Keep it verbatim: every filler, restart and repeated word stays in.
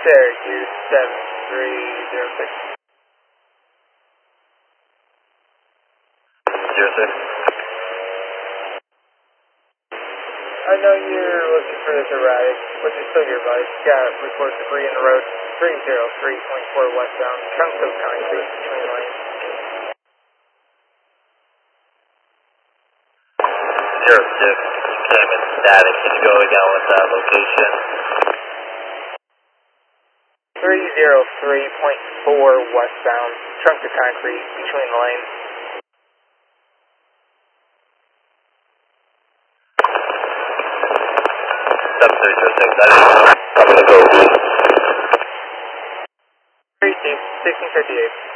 Syracuse seven three zero six. Zero six. I know you're looking for this erratic, but you're still here, buddy. Got report debris in the road three zero three point four westbound, chunks of concrete between lanes. Zero six. Came in static. Can you go again with that location? three zero three point four westbound, chunks of concrete between the lanes. seven three zero six. That is. I'm going to go. three two, sixteen fifty-eight.